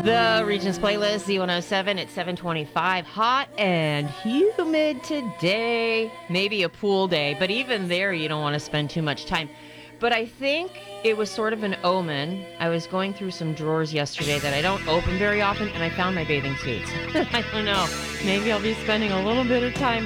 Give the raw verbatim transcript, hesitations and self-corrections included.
The Regions Playlist, Z one oh seven at seven twenty-five. Hot and humid today. Maybe a pool day, but even there you don't want to spend too much time. But I think it was sort of an omen. I was going through some drawers yesterday that I don't open very often, and I found my bathing suits. I don't know. Maybe I'll be spending a little bit of time